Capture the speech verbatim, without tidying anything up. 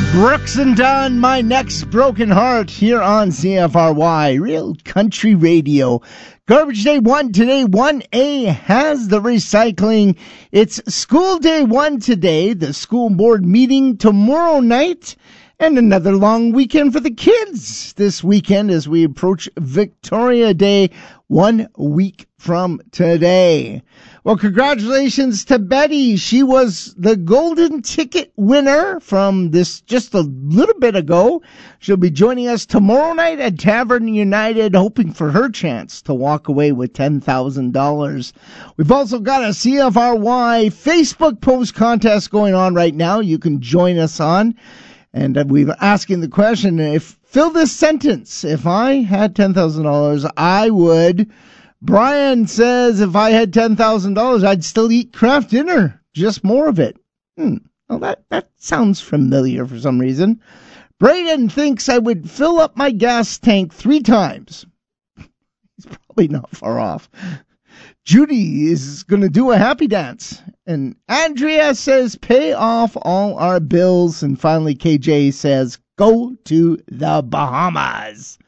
Brooks and Dunn, My Next Broken Heart, here on C F R Y, Real Country Radio. Garbage Day one today, one A has the recycling. It's school day one today, the school board meeting tomorrow night, and another long weekend for the kids this weekend as we approach Victoria Day one week from today. Well, congratulations to Betty. She was the golden ticket winner from this just a little bit ago. She'll be joining us tomorrow night at Tavern United, hoping for her chance to walk away with ten thousand dollars. We've also got a C F R Y Facebook post contest going on right now. You can join us on. And uh, we're asking the question, if fill this sentence, if I had ten thousand dollars, I would... Brian says if I had ten thousand dollars, I'd still eat Kraft dinner. Just more of it. Hmm. Well, that, that sounds familiar for some reason. Braden thinks I would fill up my gas tank three times. He's probably not far off. Judy is going to do a happy dance. And Andrea says pay off all our bills. And finally, K J says go to the Bahamas.